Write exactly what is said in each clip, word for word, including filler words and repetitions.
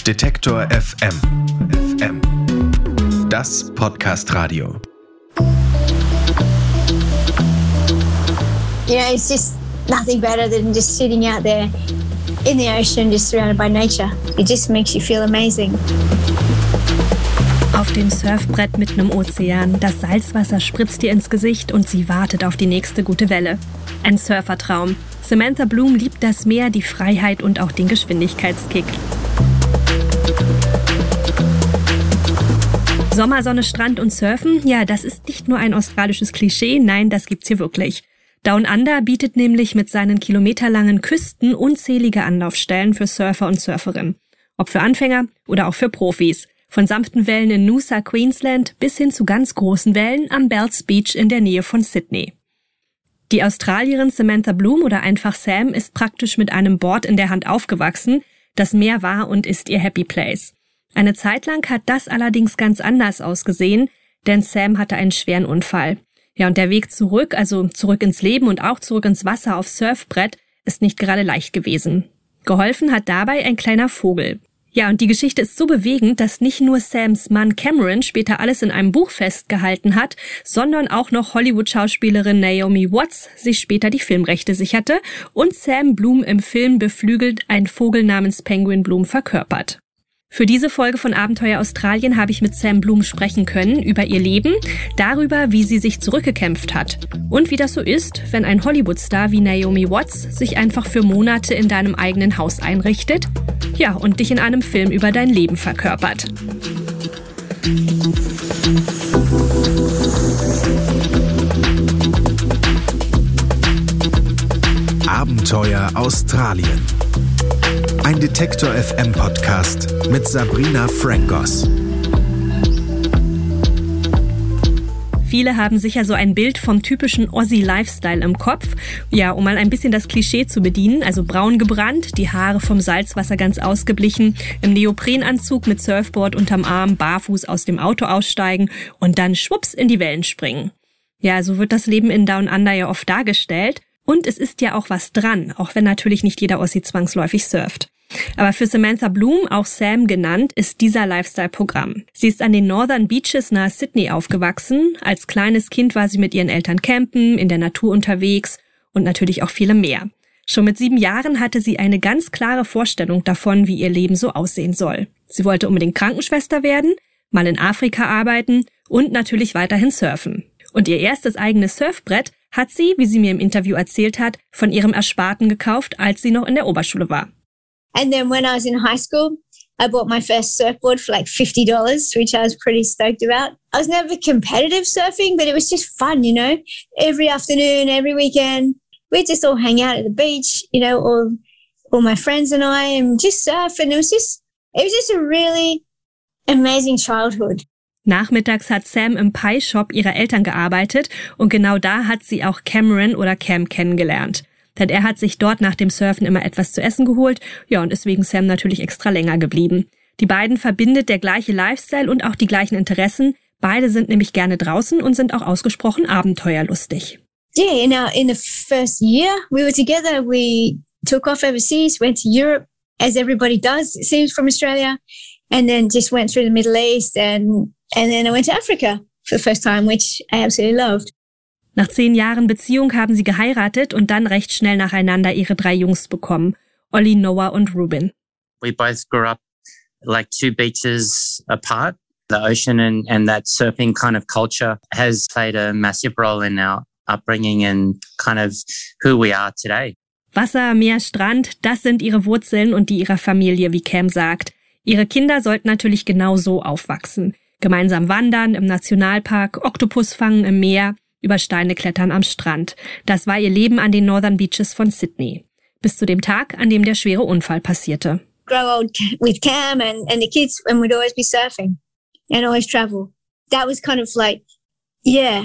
Detektor F M. F M. Das Podcast-Radio. You know, it's just nothing better than just sitting out there in the ocean, just surrounded by nature. It just makes you feel amazing. Auf dem Surfbrett mitten im Ozean. Das Salzwasser spritzt ihr ins Gesicht und sie wartet auf die nächste gute Welle. Ein Surfertraum. Samantha Bloom liebt das Meer, die Freiheit und auch den Geschwindigkeitskick. Sommersonne, Strand und Surfen? Ja, das ist nicht nur ein australisches Klischee, nein, das gibt's hier wirklich. Down Under bietet nämlich mit seinen kilometerlangen Küsten unzählige Anlaufstellen für Surfer und Surferinnen. Ob für Anfänger oder auch für Profis. Von sanften Wellen in Noosa, Queensland bis hin zu ganz großen Wellen am Bells Beach in der Nähe von Sydney. Die Australierin Samantha Bloom oder einfach Sam ist praktisch mit einem Board in der Hand aufgewachsen. Das Meer war und ist ihr Happy Place. Eine Zeit lang hat das allerdings ganz anders ausgesehen, denn Sam hatte einen schweren Unfall. Ja, und der Weg zurück, also zurück ins Leben und auch zurück ins Wasser aufs Surfbrett, ist nicht gerade leicht gewesen. Geholfen hat dabei ein kleiner Vogel. Ja, und die Geschichte ist so bewegend, dass nicht nur Sams Mann Cameron später alles in einem Buch festgehalten hat, sondern auch noch Hollywood-Schauspielerin Naomi Watts sich später die Filmrechte sicherte und Sam Bloom im Film beflügelt einen Vogel namens Penguin Bloom verkörpert. Für diese Folge von Abenteuer Australien habe ich mit Sam Bloom sprechen können über ihr Leben, darüber, wie sie sich zurückgekämpft hat und wie das so ist, wenn ein Hollywood-Star wie Naomi Watts sich einfach für Monate in deinem eigenen Haus einrichtet, ja, und dich in einem Film über dein Leben verkörpert. Abenteuer Australien. Ein Detektor F M Podcast mit Sabrina Frankos. Viele haben sicher so ein Bild vom typischen Aussie-Lifestyle im Kopf. Ja, um mal ein bisschen das Klischee zu bedienen, also braun gebrannt, die Haare vom Salzwasser ganz ausgeblichen, im Neoprenanzug mit Surfboard unterm Arm, barfuß aus dem Auto aussteigen und dann schwupps in die Wellen springen. Ja, so wird das Leben in Down Under ja oft dargestellt. Und es ist ja auch was dran, auch wenn natürlich nicht jeder Aussie zwangsläufig surft. Aber für Samantha Bloom, auch Sam genannt, ist dieser Lifestyle Programm. Sie ist an den Northern Beaches nahe Sydney aufgewachsen. Als kleines Kind war sie mit ihren Eltern campen, in der Natur unterwegs und natürlich auch viele mehr. Schon mit sieben Jahren hatte sie eine ganz klare Vorstellung davon, wie ihr Leben so aussehen soll. Sie wollte unbedingt Krankenschwester werden, mal in Afrika arbeiten und natürlich weiterhin surfen. Und ihr erstes eigenes Surfbrett hat sie, wie sie mir im Interview erzählt hat, von ihrem Ersparten gekauft, als sie noch in der Oberschule war. And then when I was in high school, I bought my first surfboard for like fifty dollars, which I was pretty stoked about. I was never competitive surfing, but it was just fun, you know. Every afternoon, every weekend, we'd just all hang out at the beach, you know, all all my friends and I, and just surf. And it was just, it was just a really amazing childhood. Nachmittags hat Sam im Pie-Shop ihrer Eltern gearbeitet und genau da hat sie auch Cameron oder Cam kennengelernt. Denn er hat sich dort nach dem Surfen immer etwas zu essen geholt, ja, und ist wegen Sam natürlich extra länger geblieben. Die beiden verbindet der gleiche Lifestyle und auch die gleichen Interessen. Beide sind nämlich gerne draußen und sind auch ausgesprochen abenteuerlustig. Yeah, in our, in the first year we were together, we took off overseas, went to Europe, as everybody does, it seems, from Australia, and then just went through the Middle East and And then I went to Africa for the first time, which I absolutely loved. Nach zehn Jahren Beziehung haben sie geheiratet und dann recht schnell nacheinander ihre drei Jungs bekommen. Ollie, Noah und Ruben. We both grew up like two beaches apart. The ocean and, and that surfing kind of culture has played a massive role in our upbringing and kind of who we are today. Wasser, Meer, Strand, das sind ihre Wurzeln und die ihrer Familie, wie Cam sagt. Ihre Kinder sollten natürlich genau so aufwachsen. Gemeinsam wandern im Nationalpark, Oktopus fangen im Meer, über Steine klettern am Strand. Das war ihr Leben an den Northern Beaches von Sydney. Bis zu dem Tag, an dem der schwere Unfall passierte. Grow old with Cam and, and the kids, and we'd always be surfing and always travel. That was kind of like, yeah.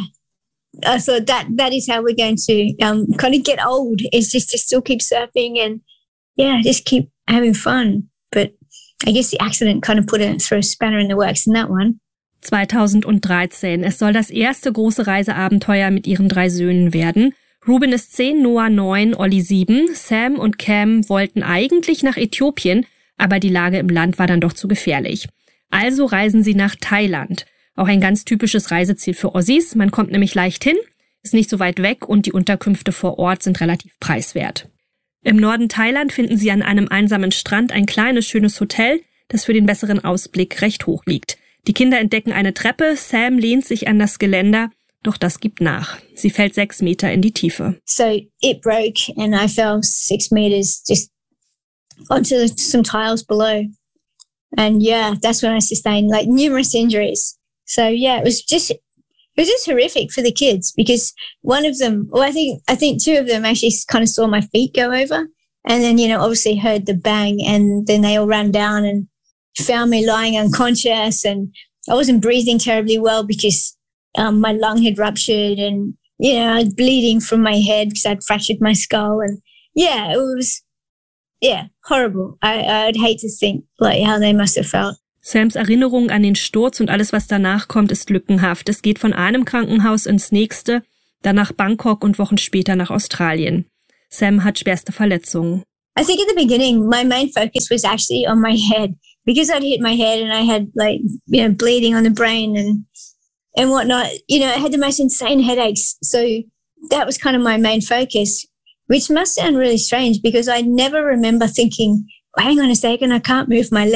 I thought that that is how we're going to um, kind of get old, is just to still keep surfing and, yeah, just keep having fun. But I guess the accident kind of put a, throw a spanner in the works in that one. zweitausenddreizehn. Es soll das erste große Reiseabenteuer mit ihren drei Söhnen werden. Ruben ist zehn, Noah neun, Ollie sieben. Sam und Cam wollten eigentlich nach Äthiopien, Aber die Lage im Land war dann doch zu gefährlich. Also reisen sie nach Thailand. Auch ein ganz typisches Reiseziel für Aussies. Man kommt nämlich leicht hin, ist nicht so weit weg und die Unterkünfte vor Ort sind relativ preiswert. Im Norden Thailand finden sie an einem einsamen Strand ein kleines, schönes Hotel, das für den besseren Ausblick recht hoch liegt. Die Kinder entdecken eine Treppe, Sam lehnt sich an das Geländer, doch das gibt nach. Sie fällt sechs Meter in die Tiefe. So it broke and I fell six meters just onto some tiles below. And yeah, that's when I sustained like numerous injuries. So yeah, it was just, it was just horrific for the kids because one of them, well, I think, I think two of them actually kind of saw my feet go over and then, you know, obviously heard the bang and then they all ran down and found me lying unconscious and I wasn't breathing terribly well because um, my lung had ruptured and, you know, I was bleeding from my head because I'd fractured my skull and yeah, it was, yeah, horrible. I, I'd hate to think like how they must have felt. Sams Erinnerung an den Sturz und alles, was danach kommt, ist lückenhaft. Es geht von einem Krankenhaus ins nächste, dann nach Bangkok und Wochen später nach Australien. Sam hat schwerste Verletzungen. I think at the beginning, my main focus was actually on my head because I'd hit my head and I had like, you know, bleeding on the brain and, and whatnot. You know, I had the most insane headaches. So that was kind of my main focus, which must sound really strange because I never remember thinking, hang on a second, I can't move my leg.